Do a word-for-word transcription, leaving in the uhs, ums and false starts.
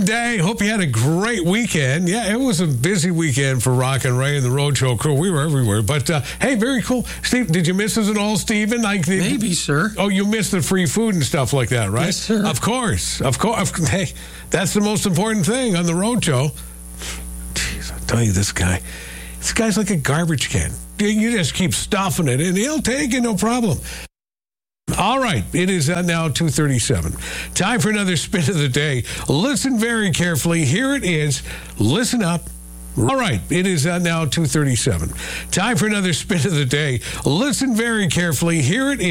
day. Hope you had a great weekend. Yeah, it was a busy weekend for Rock and Ray and the Roadshow crew. We were everywhere. But, uh, hey, very cool. Steve, did you miss us at all, Stephen? Like the, Maybe, sir. Oh, you missed the free food and stuff like that, right? Yes, sir. Of course. Of course. Hey, that's the most important thing on the Roadshow. Jeez, I'll tell you, this guy. This guy's like a garbage can. You just keep stuffing it, and he'll take it, no problem. All right, it is uh, now two thirty-seven. Time for another spin of the day. Listen very carefully. Here it is. Listen up. All right, it is uh, now two thirty-seven. Time for another spin of the day. Listen very carefully. Here it is.